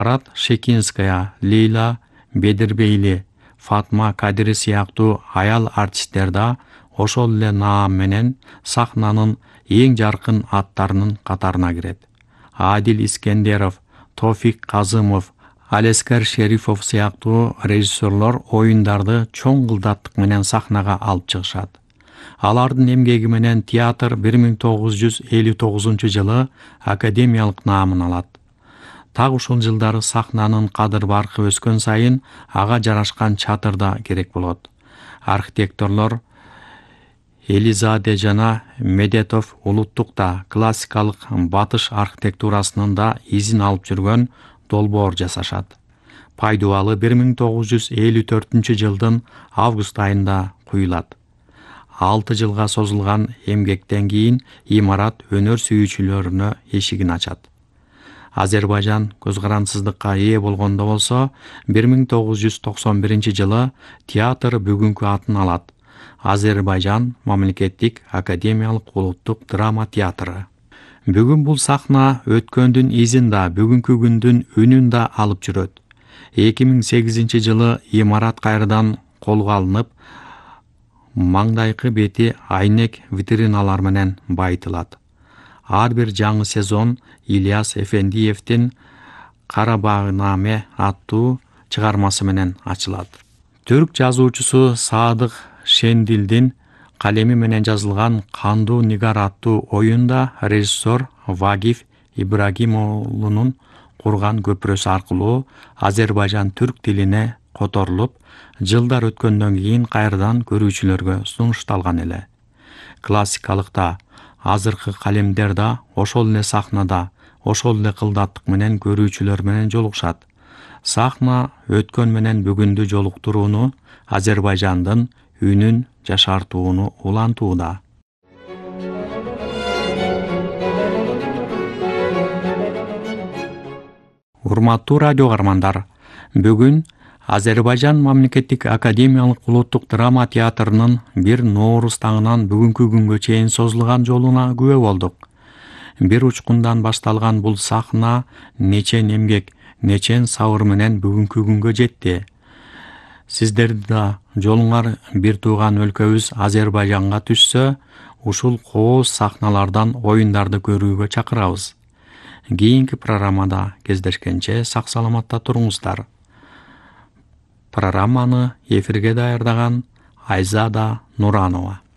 Рат Шекинская, Лейла Бедербейли, Фатма Кадири сыяктуу аял артисттер да ошол эле наам менен сахнанын эң жаркын аттарынын катарына кирет. Адил Искендеров, Тофик Казымов, Алескер Шерифов сыяктуу режиссерлор оюндарды чоң кылдаттык менен сахнага алып чыгышат. Алардын эмгеги менен театр 1959-жылы академиялык наамын алат. Так ушул жылдары сахнанын кадыр баркы өскөн сайын ага жарашкан чатыр да керек болот. Архитекторлор Элизаде жана Медетов улуттукта классикалык батыш архитектурасынын да изин алып жүргөн долбоор жасашат. Пайдубалы 1954-жылдын август айында куюлат. 6 жылга созулган эмгектен кийин имарат өнөр сүйүүчүлөрүнө эшигин ачат. Азербайжан көз карансыздыкка ээ болгондо болсо 1991-жылы театр бүгүнкү атын алат. Азербайжан мамлекеттик академиялык улуттук драма театры. Бүгүн бул сахна өткөндүн изин да, бүгүнкү күндүн үнүн да алып жүрөт. 2008-жылы имарат кайрадан колго алынып, маңдайкы бети айнек витриналар менен байытылат. Ар бир жаңы сезон Ильяс Эфендиевдин Карабагнаме аттуу чыгармасы менен ачылат. Түрк жазуучусу Садык Шендилдин калеми менен жазылган Кандуу Нигар аттуу оюнда режиссер Вагиф Ибрагимоğlu'нун курган көпүрөсү аркылуу Азербайжан түрк тилине которулуп, жылдар өткөндөн кийин кайрадан көрүүчүлөргө сунушталган эле. Классикалыкта, азыркы калемдер да ошол эле сахнада, ошол эле кылдаттык менен көрүүчүлөр менен жолугушат. Сахна өткөн менен бүгүндү жолуктурууну, Азербайжандын үнүн жашартууну улантууда. Урматтуу радио каармандар, бүгүн Азербайжан мамлекеттик академиялык улуттук драма театрынын бир Ноорус таңынан бүгүнкү күнгө чейин созулган жолуна күбө болдук. Бир учкундан башталган бул сахна нечен эмгек, нечен сабыр менен бүгүнкү күнгө жетти. Сиздерди да жолуңар бир тууган өлкөбүз Азербайжанга түшсө, ушул кооз сахналардан оюндарды көрүүгө чакырабыз. Кийинки программада кездешкенче сак саламатта туруңуздар. Программаны эфирге даярдаган Айзада Нуранова.